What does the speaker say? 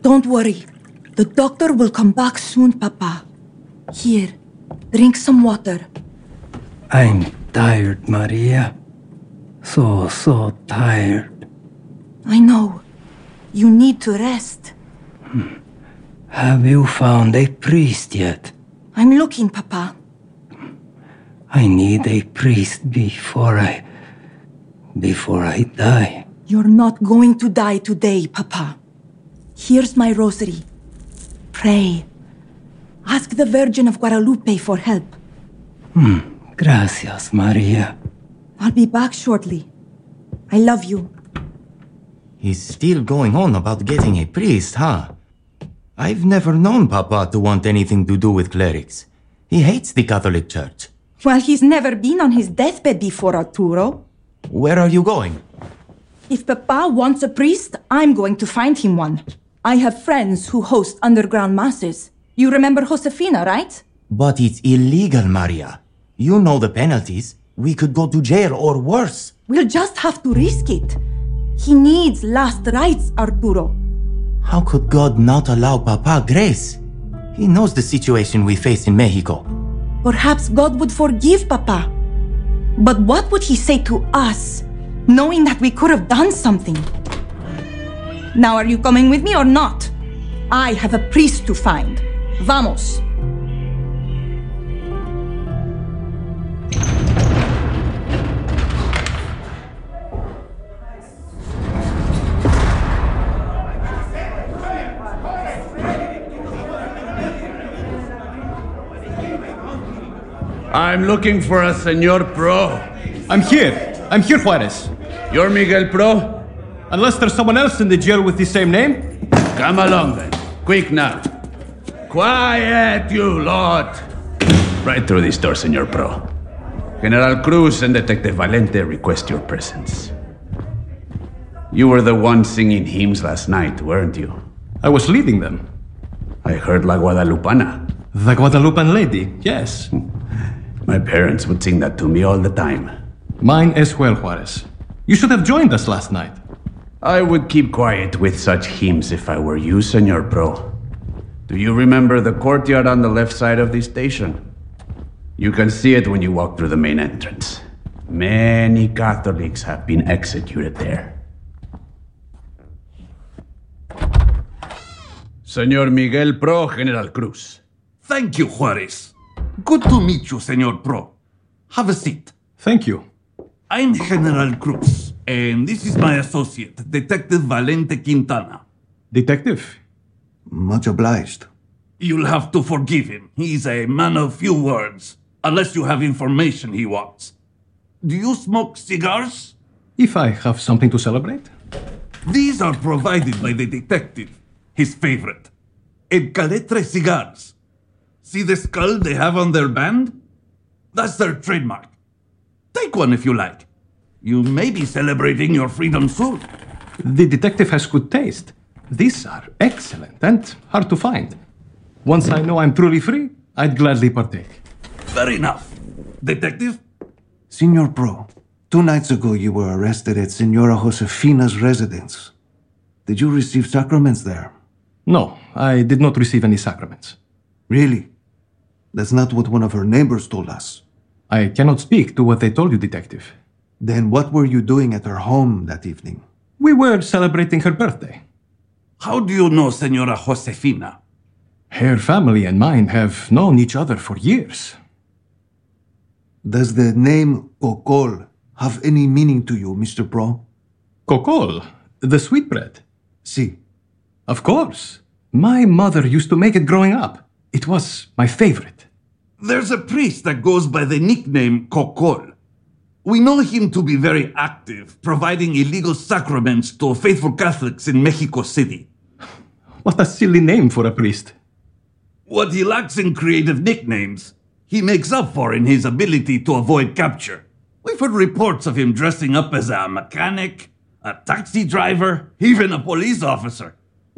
Don't worry. The doctor will come back soon, Papa. Here, drink some water. I'm tired, Maria. So tired. I know. You need to rest. Have you found a priest yet? I'm looking, Papa. I need a priest before I die. You're not going to die today, Papa. Here's my rosary. Pray. Ask the Virgin of Guadalupe for help. Gracias, Maria. I'll be back shortly. I love you. He's still going on about getting a priest, huh? I've never known Papa to want anything to do with clerics. He hates the Catholic Church. Well, he's never been on his deathbed before, Arturo. Where are you going? If Papa wants a priest, I'm going to find him one. I have friends who host underground masses. You remember Josefina, right? But it's illegal, Maria. You know the penalties. We could go to jail or worse. We'll just have to risk it. He needs last rites, Arturo. How could God not allow Papa grace? He knows the situation we face in Mexico. Perhaps God would forgive Papa. But what would he say to us, knowing that we could have done something? Now, are you coming with me or not? I have a priest to find. Vamos. I'm looking for a Senor Pro. I'm here, Juarez. You're Miguel Pro? Unless there's someone else in the jail with the same name? Come along then. Quick now. Quiet, you lot. Right through this door, Senor Pro. General Cruz and Detective Valente request your presence. You were the one singing hymns last night, weren't you? I was leading them. I heard La Guadalupana. The Guadalupan lady, yes. My parents would sing that to me all the time. Mine as well, Juarez. You should have joined us last night. I would keep quiet with such hymns if I were you, Senor Pro. Do you remember the courtyard on the left side of the station? You can see it when you walk through the main entrance. Many Catholics have been executed there. Senor Miguel Pro, General Cruz. Thank you, Juarez. Good to meet you, Senor Pro. Have a seat. Thank you. I'm General Cruz, and this is my associate, Detective Valente Quintana. Detective? Much obliged. You'll have to forgive him. He's a man of few words, unless you have information he wants. Do you smoke cigars? If I have something to celebrate. These are provided by the detective, his favorite. El Caletre cigars. See the skull they have on their band? That's their trademark. Take one if you like. You may be celebrating your freedom soon. The detective has good taste. These are excellent and hard to find. Once I know I'm truly free, I'd gladly partake. Fair enough. Detective? Senor Pro, 2 nights ago you were arrested at Senora Josefina's residence. Did you receive sacraments there? No, I did not receive any sacraments. Really? That's not what one of her neighbors told us. I cannot speak to what they told you, Detective. Then what were you doing at her home that evening? We were celebrating her birthday. How do you know Senora Josefina? Her family and mine have known each other for years. Does the name Cocol have any meaning to you, Mr. Pro? Cocol, the sweetbread. Si. Of course. My mother used to make it growing up. It was my favorite. There's a priest that goes by the nickname Cocol. We know him to be very active, providing illegal sacraments to faithful Catholics in Mexico City. What a silly name for a priest. What he lacks in creative nicknames, he makes up for in his ability to avoid capture. We've heard reports of him dressing up as a mechanic, a taxi driver, even a police officer.